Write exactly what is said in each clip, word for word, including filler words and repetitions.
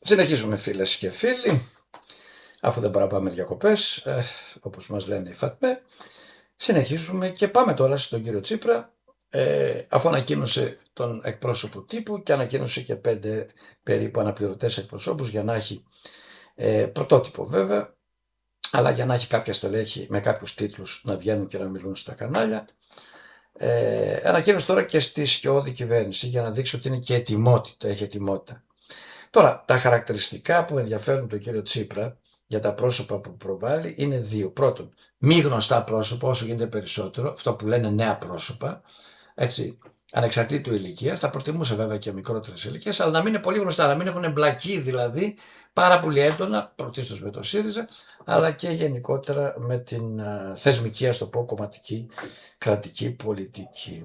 Συνεχίζουμε φίλες και φίλοι, αφού δεν παραπάμε διακοπές, ε, όπως μας λένε οι ΦΑΤΜΕ, συνεχίζουμε και πάμε τώρα στον κύριο Τσίπρα, ε, αφού ανακοίνωσε τον εκπρόσωπο τύπου και ανακοίνωσε και πέντε περίπου αναπληρωτές εκπροσώπους για να έχει ε, πρωτότυπο βέβαια, αλλά για να έχει κάποια στελέχη με κάποιους τίτλους να βγαίνουν και να μιλούν στα κανάλια. Ε, ανακοίνωσε τώρα και στη σκιώδη κυβέρνηση για να δείξει ότι είναι και ετοιμότητα, έχει ετοιμότητα. Τώρα, τα χαρακτηριστικά που ενδιαφέρουν τον κύριο Τσίπρα για τα πρόσωπα που προβάλλει είναι δύο. Πρώτον, μη γνωστά πρόσωπα όσο γίνεται περισσότερο, αυτό που λένε νέα πρόσωπα, έτσι, ανεξαρτήτου ηλικίας, θα προτιμούσε βέβαια και μικρότερες ηλικίες, αλλά να μην είναι πολύ γνωστά, να μην έχουν εμπλακεί δηλαδή πάρα πολύ έντονα, πρωτίστως με το ΣΥΡΙΖΑ, αλλά και γενικότερα με την α, θεσμική, ας το πω, κομματική, κρατική πολιτική.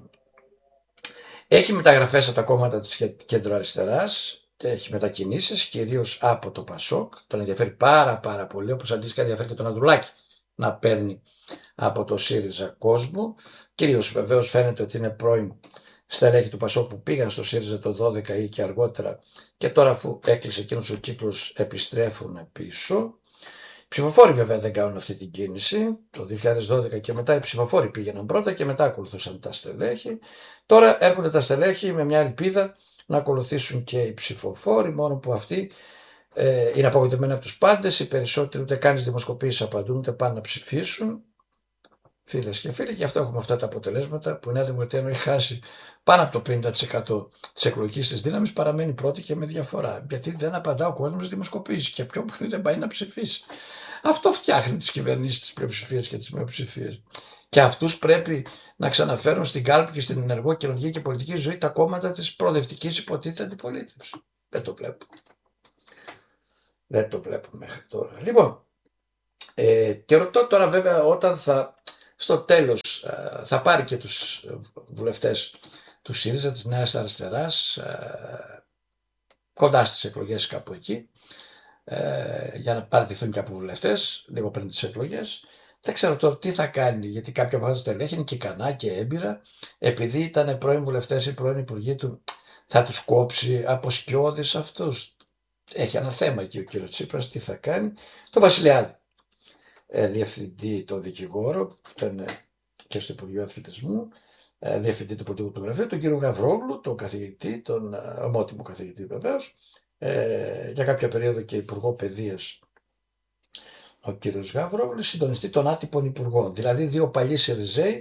Έχει μεταγραφές από τα κόμματα της κεντροαριστεράς, έχει μετακινήσεις κυρίως από το ΠΑΣΟΚ, τον ενδιαφέρει πάρα πάρα πολύ, όπως αντίστοιχα ενδιαφέρει και τον Ανδρουλάκη να παίρνει από το ΣΥΡΙΖΑ κόσμο. Κυρίως βεβαίως φαίνεται ότι είναι πρώην στελέχη του ΠΑΣΟΚ που πήγαν στο ΣΥΡΙΖΑ το δώδεκα ή και αργότερα και τώρα αφού έκλεισε εκείνος ο κύκλος επιστρέφουν πίσω. Οι ψηφοφόροι βέβαια δεν κάνουν αυτή την κίνηση. Το δύο χιλιάδες δώδεκα και μετά οι ψηφοφόροι πήγαιναν πρώτα και μετά ακολουθούσαν τα στελέχη. Τώρα έρχονται τα στελέχη με μια ελπίδα να ακολουθήσουν και οι ψηφοφόροι, μόνο που αυτοί ε, είναι απογοητευμένοι από τους πάντες. Οι περισσότεροι ούτε καν τις δημοσκοπήσεις απαντούν, ούτε πάνε να ψηφίσουν. Φίλες και φίλοι, και αυτό έχουμε αυτά τα αποτελέσματα που η Νέα Δημοκρατία ενώ έχει χάσει πάνω από το πενήντα τοις εκατό της εκλογικής της δύναμης παραμένει πρώτη και με διαφορά. Γιατί δεν απαντά ο κόσμος στις δημοσκοπήσεις και πιο πολύ δεν πάει να ψηφίσει. Αυτό φτιάχνει τις κυβερνήσεις, τις πλειοψηφίες και τις μειοψηφίες. Και αυτούς πρέπει να ξαναφέρουν στην κάλπη και στην ενεργό κοινωνική και πολιτική ζωή τα κόμματα της προοδευτικής υποτίθεται αντιπολίτευσης. Δεν το βλέπω. Δεν το βλέπω μέχρι τώρα. Λοιπόν, ε, και ρωτώ τώρα βέβαια όταν θα στο τέλος θα πάρει και τους βουλευτές του ΣΥΡΙΖΑ, της Νέας Αριστεράς, κοντά στις εκλογές κάπου εκεί, για να παραιτηθούν και από βουλευτές, λίγο πριν τις εκλογές. Δεν ξέρω τώρα τι θα κάνει, γιατί κάποια από αυτά τα στελέχη είναι και ικανά και έμπειρα, επειδή ήταν πρώην βουλευτές ή πρώην υπουργοί του, θα τους κόψει από σκιώδεις αυτούς. Έχει ένα θέμα εκεί ο κύριος Τσίπρας, τι θα κάνει. Το Βασιλιάδη, διευθυντή, τον δικηγόρο, που ήταν και στο Υπουργείο Αθλητισμού, διευθυντή του πολιτικού του γραφείου, τον κύριο Γαβρόγλου, τον καθηγητή, τον ομότιμο καθηγητή βεβαίως, ε, για κάποια περίοδο και υπουργό παιδείας ο κύριος Γαβρόγλου, συντονιστή των άτυπων υπουργών. Δηλαδή δύο παλιοί ΣΥΡΙΖΑΙ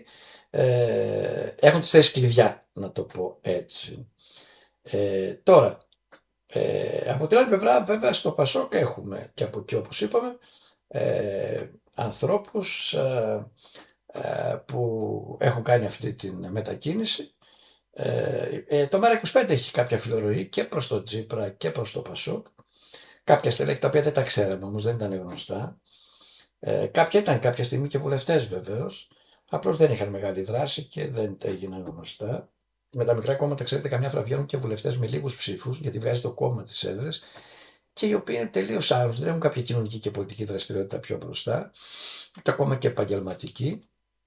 ε, έχουν τις θέσεις κλειδιά, να το πω έτσι. Ε, τώρα, ε, από την άλλη πλευρά βέβαια στο ΠΑΣΟΚ έχουμε και από εκεί όπως είπαμε ε, ανθρώπους ε, ε, που έχουν κάνει αυτή την μετακίνηση. Ε, ε, το ΜΕΡΑ είκοσι πέντε έχει κάποια φιλορροή και προς το Τσίπρα και προς το ΠΑΣΟΚ. Κάποια στελέχη τα οποία δεν τα ξέραμε όμως, δεν ήταν γνωστά. Ε, κάποια ήταν κάποια στιγμή και βουλευτές βεβαίως, απλώς δεν είχαν μεγάλη δράση και δεν έγιναν γνωστά. Με τα μικρά κόμματα, ξέρετε, καμιά φορά βγαίνουν και βουλευτές με λίγους ψήφους, γιατί βγάζει το κόμμα τις έδρες, και οι οποίοι είναι τελείως άγνωστοι, δεν έχουν κάποια κοινωνική και πολιτική δραστηριότητα πιο μπροστά, ούτε ακόμα και επαγγελματική.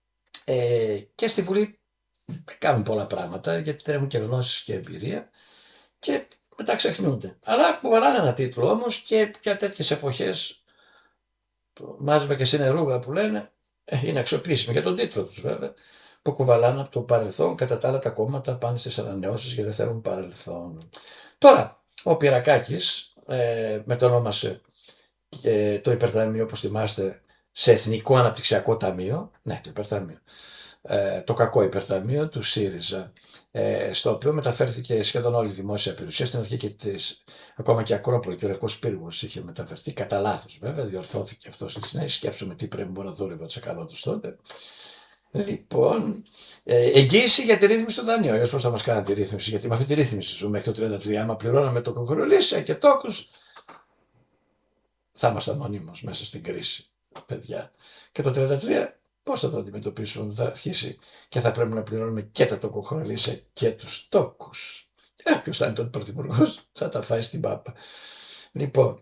Ε, και στη Βουλή δεν κάνουν πολλά πράγματα, γιατί δεν έχουν και γνώσεις και εμπειρία, και μετά ξεχνιούνται. Αλλά κουβαλάνε ένα τίτλο όμως και για τέτοιες εποχές, μάζευε και συνερούγα που λένε, είναι αξιοποιήσιμοι για τον τίτλο τους βέβαια, που κουβαλάνε από το παρελθόν. Κατά τα άλλα τα κόμματα πάνε στις ανανεώσεις και δεν θέλουν παρελθόν. Τώρα, ο Πυρακάκης ε, μετονόμασε ε, το υπερταμείο, όπως θυμάστε, σε Εθνικό Αναπτυξιακό Ταμείο, ναι, το υπερταμείο, ε, το κακό υπερταμείο του ΣΥΡΙΖΑ, ε, στο οποίο μεταφέρθηκε σχεδόν όλη η δημόσια περιουσία, στην αρχή και της, ακόμα και η Ακρόπολη και ο Λευκός Πύργος είχε μεταφερθεί, κατά λάθος βέβαια, διορθώθηκε αυτό στη συνέχεια, σκέψουμε τι πρέπει να δούλευε ο Τσακαλώτος τότε. Λοιπόν, ε, εγγύηση για τη ρύθμιση των δανείων. Αλλιώς πώς θα μας κάνουν τη ρύθμιση, γιατί με αυτή τη ρύθμιση ζούμε μέχρι το τριάντα τρία. Άμα πληρώναμε το κοκορολίσια και τόκους, θα ήμασταν μονίμως μέσα στην κρίση, παιδιά. Και το τριάντα τρία πώς θα το αντιμετωπίσουμε, θα αρχίσει και θα πρέπει να πληρώνουμε και τα τοκοχρολίσια και τους τόκους. Ε, ποιος θα είναι τότε πρωθυπουργός, θα τα φάει στην πάπα. Λοιπόν,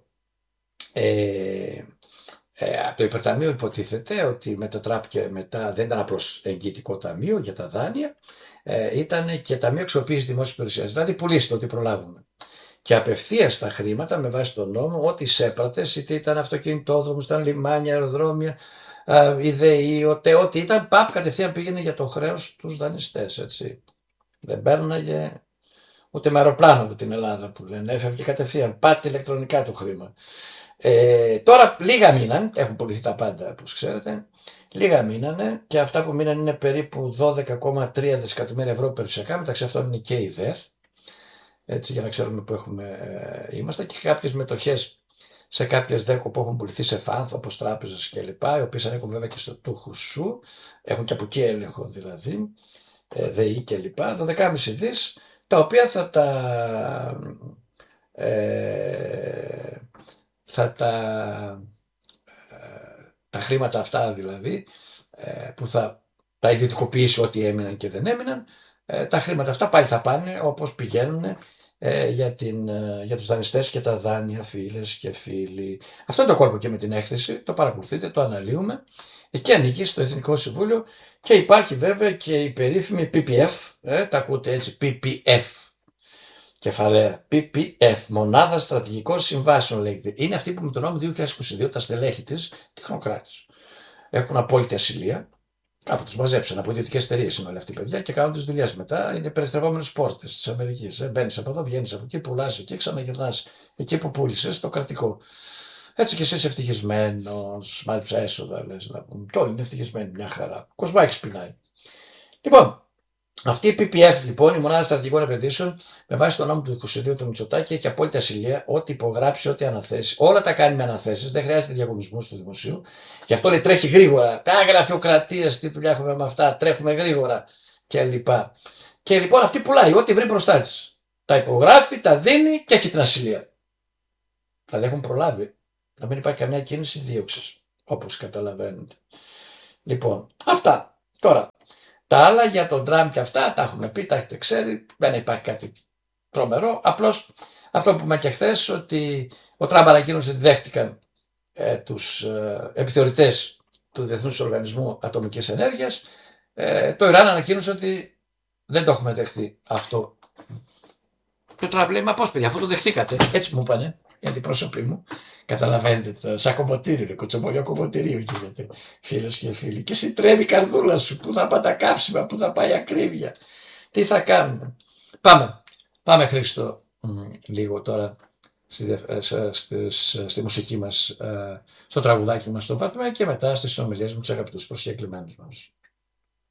ε, Ε, το υπερταμείο υποτίθεται ότι μετατράπηκε μετά, δεν ήταν απλώς εγγυητικό ταμείο για τα δάνεια, ε, ήταν και ταμείο αξιοποίησης δημόσιας περιουσίας, δηλαδή πουλήστε ό,τι προλάβουμε. και απευθείας τα χρήματα με βάση τον νόμο, ό,τι εισέπρατες, είτε ήταν αυτοκινητόδρομος, ήταν λιμάνια, αεροδρόμια, η ΔΕΗ, ό,τι ήταν, παπ, κατευθείαν πήγαινε για το χρέος τους δανειστές, έτσι. Δεν παίρναγε ούτε με αεροπλάνο από την Ελλάδα που λένε, έφευγε κατευθείαν, πάτε ηλεκτρονικά το χρήμα. Ε, τώρα λίγα μείναν, έχουν πουληθεί τα πάντα όπως ξέρετε, λίγα μείνανε και αυτά που μείναν είναι περίπου δώδεκα κόμμα τρία δισεκατομμύρια ευρώ περιουσιακά, μεταξύ αυτών είναι και η ΔΕΘ, έτσι για να ξέρουμε που έχουμε, ε, είμαστε, και κάποιες μετοχές σε κάποιες δέκο που έχουν πουληθεί σε φανθ όπως τράπεζες κλπ, οι οποίες ανήκουν βέβαια και στο τούχου σου, έχουν και από εκεί έλεγχο δηλαδή, ε, ΔΕΗ κλπ, δώδεκα κόμμα πέντε δις, τα οποία θα τα ε, θα τα, ε, τα χρήματα αυτά δηλαδή, ε, που θα τα ιδιωτικοποιήσει ό,τι έμειναν και δεν έμειναν, ε, τα χρήματα αυτά πάλι θα πάνε όπως πηγαίνουν, ε, για, την, ε, για τους δανειστές και τα δάνεια, φίλες και φίλοι. Αυτό είναι το κόλπο και με την έκθεση, το παρακολουθείτε, το αναλύουμε. Εκεί ανήκει στο Εθνικό Συμβούλιο και υπάρχει βέβαια και η περίφημη πι πι εφ, ε, τα ακούτε έτσι, πι πι εφ. Κεφαλαία, πι πι εφ, Μονάδα Στρατηγικών Συμβάσεων λέγεται. Είναι αυτή που με τον νόμο δύο χιλιάδες είκοσι δύο τα στελέχη της τεχνοκράτης. Έχουν απόλυτη ασυλία. Κάπου τους μαζέψαν από ιδιωτικές εταιρείες είναι όλοι αυτοί οι παιδιά και κάνουν τις δουλειές μετά. Είναι περιστρεβόμενες πόρτες της Αμερικής. Ε, μπαίνεις από εδώ, βγαίνεις από εκεί, πουλάς εκεί, ξαναγυρνάς εκεί που πούλησες, το κρατικό. Έτσι και εσύ είσαι ευτυχισμένος, μάλιστα έσοδα λες να πούμε. Και όλοι είναι ευτυχισμένοι, μια χαρά. Κοσμάκης πεινάει. Λοιπόν, αυτή η πι πι εφ λοιπόν, η Μονάδα Στρατηγικών Επενδύσεων, με βάση τον νόμο του είκοσι δύο του Μητσοτάκη, έχει απόλυτη ασυλία, ό,τι υπογράψει, ό,τι αναθέσει. Όλα τα κάνει με αναθέσεις, δεν χρειάζεται διαγωνισμού του δημοσίου. Γι' αυτό λέει τρέχει γρήγορα. Τα γραφειοκρατία, τι δουλειά έχουμε με αυτά, τρέχουμε γρήγορα κλπ. Και λοιπόν αυτή πουλάει ό,τι βρει μπροστά τη. Τα υπογράφει, τα δίνει και έχει την ασυλία. Δηλαδή έχουν προλάβει να μην υπάρχει καμιά κίνηση δίωξη, όπως καταλαβαίνετε. Λοιπόν, αυτά. Τώρα. Τα άλλα για τον Τραμπ και αυτά τα έχουμε πει, τα έχετε ξέρει, δεν υπάρχει κάτι τρομερό. Απλώς αυτό που είπαμε και χθες, ότι ο Τραμπ ανακοίνωσε ότι δέχτηκαν ε, τους ε, επιθεωρητές του Διεθνούς Οργανισμού Ατομικής Ενέργειας. Ε, το Ιράν ανακοίνωσε ότι δεν το έχουμε δεχτεί αυτό. Και ο Τραμπ λέει, μα πώς παιδιά, αφού το δεχτήκατε, έτσι μου είπανε, η αντιπρόσωποι μου. Καταλαβαίνετε, σαν κομμωτήριο, κοτσομπολιό κομμωτηρίο γίνεται, φίλες και φίλοι. Και εσύ τρέμει η καρδούλα σου, πού θα πάει τα καύσιμα, πού θα πάει η ακρίβεια, τι θα κάνουμε. Πάμε, πάμε Χρήστο, λίγο τώρα στη, στη, στη μουσική μας, στο τραγουδάκι μας στο Φάτμα και μετά στις ομιλίες με τους αγαπητούς προσκεκλημένους μας.